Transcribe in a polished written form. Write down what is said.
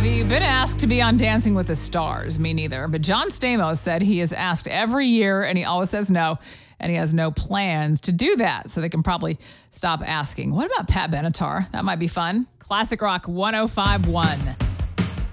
Have you been asked to be on Dancing with the Stars? Me neither. But John Stamos said he is asked every year and he always says no. And he has no plans to do that. So they can probably stop asking. What about Pat Benatar? That might be fun. Classic Rock 105.1.